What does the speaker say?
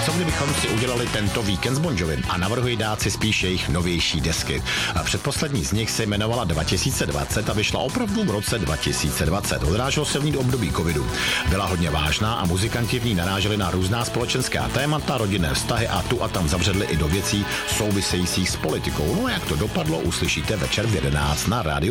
co kdybychom si udělali tento víkend s Bon Jovim a navrhuji dát si spíš jejich novější desky. A předposlední z nich se jmenovala 2020 a vyšla opravdu v roce 2020. Odráželo se v ní období covidu. Byla hodně vážná a muzikanti v ní naráželi na různá společenská témata, rodinné vztahy a tu a tam zabředli i do věcí souvisejících s politikou. No a jak to dopadlo, uslyšíte večer v 11 na rádiu